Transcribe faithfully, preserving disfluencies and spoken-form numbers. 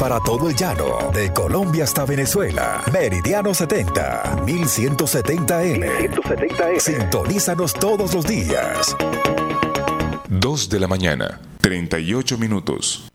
para todo el llano, de Colombia hasta Venezuela. Meridiano setenta, mil ciento setenta eme. Sintonízanos todos los días. dos de la mañana, treinta y ocho minutos.